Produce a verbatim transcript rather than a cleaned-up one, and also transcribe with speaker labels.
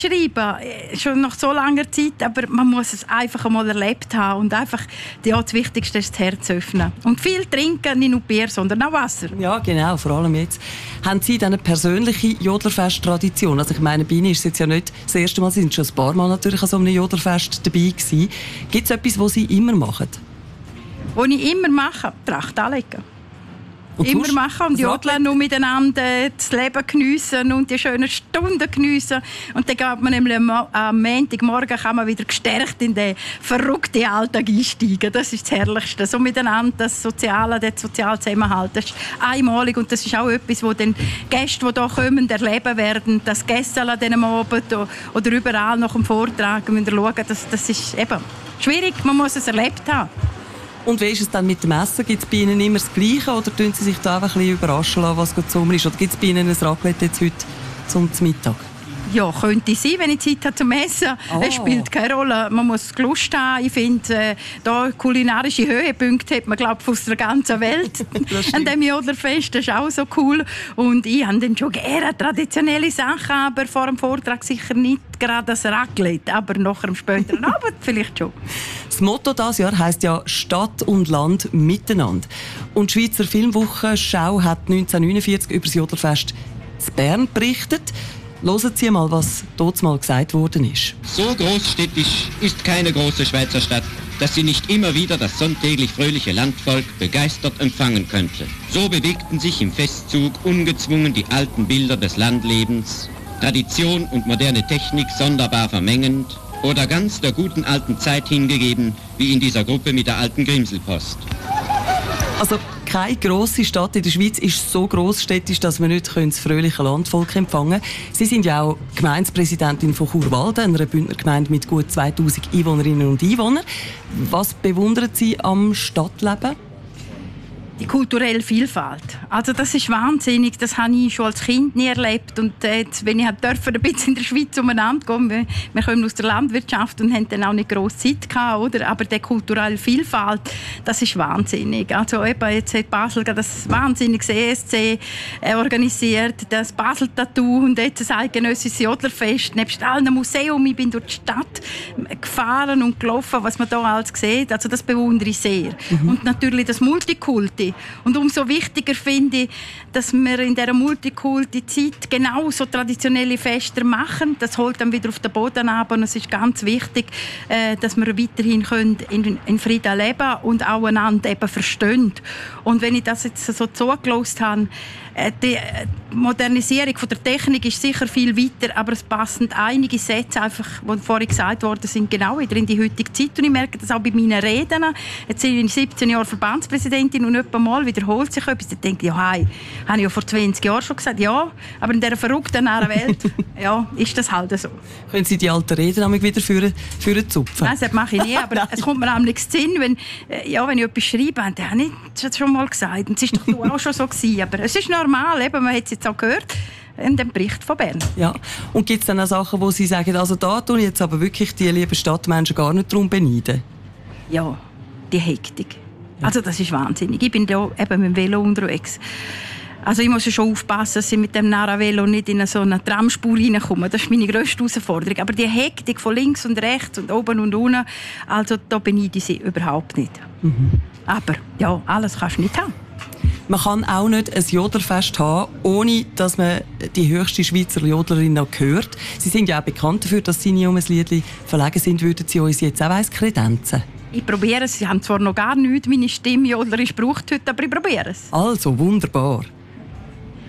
Speaker 1: schreiben, schon nach so langer Zeit, aber man muss es einfach einmal erlebt haben und einfach, ja, das Wichtigste ist das Herz öffnen. Und viel trinken, nicht nur Bier, sondern auch Wasser.
Speaker 2: Ja, genau, vor allem jetzt. Haben Sie eine persönliche Jodlerfest-Tradition? Also ich meine, bei Ihnen ist es jetzt ja nicht das erste Mal, Sie sind schon ein paar Mal natürlich an so einem Jodlerfest dabei gewesen. Gibt es etwas, was Sie immer machen?
Speaker 1: Was ich immer mache, Tracht anlegen.
Speaker 2: Und
Speaker 1: immer
Speaker 2: sonst?
Speaker 1: machen und jodeln und miteinander das Leben geniessen und die schönen Stunden geniessen. Und dann geht man nämlich am Montagmorgen kann man wieder gestärkt in den verrückten Alltag einsteigen. Das ist das Herrlichste. So miteinander, das Soziale, der soziale Zusammenhalt, das ist einmalig und das ist auch etwas, was den Gäste, die hier kommen, erleben werden. Das Gäste an diesem Abend oder überall nach dem Vortrag müssen wir schauen, das, das ist eben schwierig, man muss es erlebt haben.
Speaker 2: Und wie ist es dann mit dem Essen? Gibt es bei Ihnen immer das Gleiche oder tun Sie sich da einfach ein bisschen überraschen lassen, was gerade Sommer ist? Oder gibt es bei Ihnen ein Raclette jetzt heute zum Mittag?
Speaker 1: Ja, könnte sein, wenn ich Zeit habe zum Essen.
Speaker 2: Oh.
Speaker 1: Es spielt keine Rolle. Man muss Lust haben. Ich finde, äh, da kulinarische Höhepunkte hat man, glaube ich, aus der ganzen Welt. An diesem Jodlerfest, das ist auch so cool. Und ich habe dann schon gerne traditionelle Sachen, aber vor dem Vortrag sicher nicht gerade das Raclette, aber nach einem späteren Abend vielleicht schon.
Speaker 2: Das Motto dieses Jahr heisst ja «Stadt und Land miteinander». Und die Schweizer Filmwoche Schau hat neunzehnhundertneunundvierzig über das Jodlerfest in Bern berichtet. Hören Sie mal, was dort mal gesagt worden ist.
Speaker 3: So großstädtisch ist keine große Schweizer Stadt, dass sie nicht immer wieder das sonntäglich fröhliche Landvolk begeistert empfangen könnte. So bewegten sich im Festzug ungezwungen die alten Bilder des Landlebens, Tradition und moderne Technik sonderbar vermengend oder ganz der guten alten Zeit hingegeben, wie in dieser Gruppe mit der alten Grimselpost.
Speaker 2: Also keine grosse Stadt in der Schweiz ist so grossstädtisch, dass man nicht das fröhliche Landvolk empfangen kann. Sie sind ja auch Gemeindepräsidentin von Churwalden, einer Bündner Gemeinde mit gut zweitausend Einwohnerinnen und Einwohnern. Was bewundern Sie am Stadtleben?
Speaker 1: Die kulturelle Vielfalt. Also das ist wahnsinnig. Das habe ich schon als Kind nie erlebt. Und jetzt, wenn ich durfte, ein bisschen in der Schweiz umeinander gehen, wir, wir kommen aus der Landwirtschaft und haben dann auch nicht grosse Zeit gehabt, oder? Aber die kulturelle Vielfalt, das ist wahnsinnig. Also eben, jetzt hat Basel das wahnsinnige E S C organisiert, das Basel-Tattoo und jetzt das eidgenössische Jodlerfest. Nebst allen Museum, ich bin durch die Stadt gefahren und gelaufen, was man hier alles sieht. Also das bewundere ich sehr. Mhm. Und natürlich das Multikulti. Und umso wichtiger finde ich, dass wir in dieser Multikulti-Zeit genauso traditionelle Feste machen. Das holt dann wieder auf den Boden ab und es ist ganz wichtig, dass wir weiterhin in Frieden leben können und auch einander eben verstehen. Und wenn ich das jetzt so zugelassen habe, die Modernisierung der Technik ist sicher viel weiter, aber es passen einige Sätze, einfach, die vorhin gesagt worden sind, genau wieder in die heutige Zeit. Und ich merke das auch bei meinen Reden. Jetzt bin ich siebzehn Jahre Verbandspräsidentin und etwa mal wiederholt sich etwas. Ich denke, ja, hey, habe ich ja vor zwanzig Jahren schon gesagt. Ja, aber in dieser verrückten Welt ja, ist das halt so.
Speaker 2: Können Sie die alten Reden wieder für, für zupfen?
Speaker 1: Nein, das mache ich nie, aber es kommt mir nämlich in den Sinn, wenn, ja, wenn ich etwas schreibe, dann habe ich das schon mal gesagt. Und es war doch auch schon so gewesen, aber es ist normal, eben, man hat es jetzt auch gehört in dem Bericht von Bern.
Speaker 2: Ja. Und gibt es dann auch Sachen, wo Sie sagen, also da tue ich jetzt aber wirklich die lieben Stadtmenschen gar nicht darum beneiden?
Speaker 1: Ja, die Hektik. Ja. Also das ist wahnsinnig. Ich bin hier eben mit dem Velo unterwegs. Also ich muss schon aufpassen, dass ich mit dem Naravelo nicht in so eine Tramspur reinkomme. Das ist meine grösste Herausforderung. Aber die Hektik von links und rechts und oben und unten, also da beneide ich sie überhaupt nicht. Mhm. Aber ja, alles kannst du nicht haben.
Speaker 2: Man kann auch nicht ein Jodlerfest haben, ohne dass man die höchste Schweizer Jodlerin noch hört. Sie sind ja auch bekannt dafür, dass Sie nie um ein Liedchen verlegen sind. Würden Sie uns jetzt auch kredenzen?
Speaker 1: Ich probiere es. Sie haben zwar noch gar nichts, meine Stimme jodlerisch braucht heute, aber ich probiere es.
Speaker 2: Also, wunderbar.